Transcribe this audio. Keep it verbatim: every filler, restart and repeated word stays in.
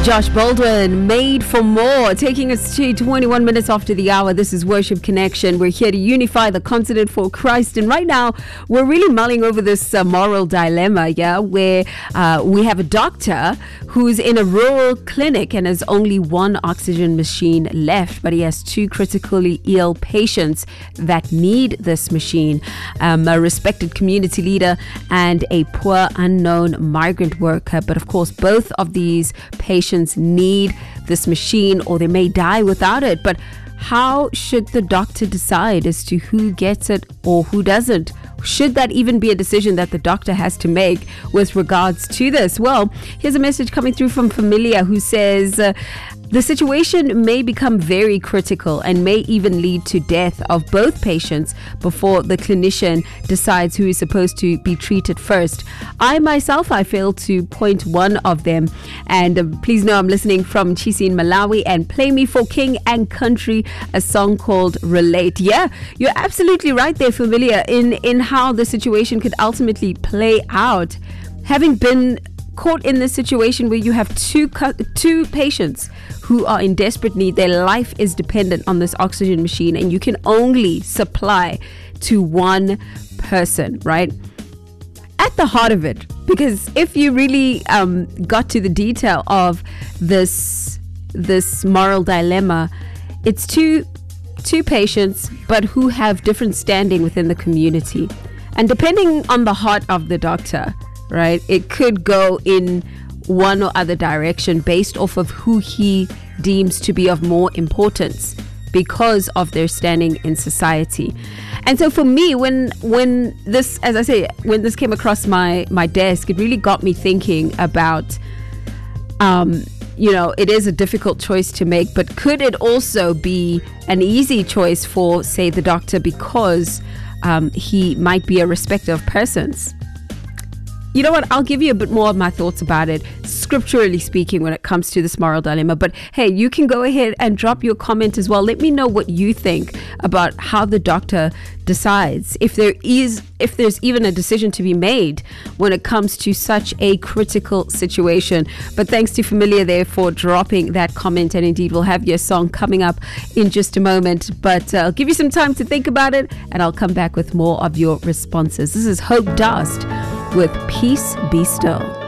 Josh Baldwin, Made for More, taking us to twenty-one minutes after the hour. This is Worship Connection. We're here to unify the continent for Christ. And right now, we're really mulling over this uh, moral dilemma, yeah, where uh, we have a doctor who's in a rural clinic and has only one oxygen machine left, but he has two critically ill patients that need this machine. Um, a respected community leader and a poor unknown migrant worker. But of course, both of these patients need this machine or they may die without it. But how should the doctor decide as to who gets it or who doesn't? Should that even be a decision that the doctor has to make with regards to this? Well, here's a message coming through from Familia who says, uh, the situation may become very critical and may even lead to death of both patients before the clinician decides who is supposed to be treated first. I myself, I failed to point one of them. And uh, please know I'm listening from Chisi in Malawi, and play me for King and Country, a song called Relate. Yeah, you're absolutely right there, Familia, in, in how the situation could ultimately play out. Having been caught in this situation where you have two two patients who are in desperate need, their life is dependent on this oxygen machine, and you can only supply to one person, right? At the heart of it, because if you really um, got to the detail of this this moral dilemma, it's two two patients, but who have different standing within the community, and depending on the heart of the doctor, right, it could go in one or other direction based off of who he deems to be of more importance because of their standing in society. And so for me, when when this, as I say, when this came across my my desk, it really got me thinking about um you know, it is a difficult choice to make, but could it also be an easy choice for, say, the doctor, because um, he might be a respecter of persons? You know what? I'll give you a bit more of my thoughts about it, scripturally speaking, when it comes to this moral dilemma. But hey, you can go ahead and drop your comment as well. Let me know what you think about how the doctor decides, if there is, if there's even a decision to be made when it comes to such a critical situation. But thanks to Familia there for dropping that comment. And indeed, we'll have your song coming up in just a moment. But uh, I'll give you some time to think about it, and I'll come back with more of your responses. This is Hope Dust with Peace Be Still.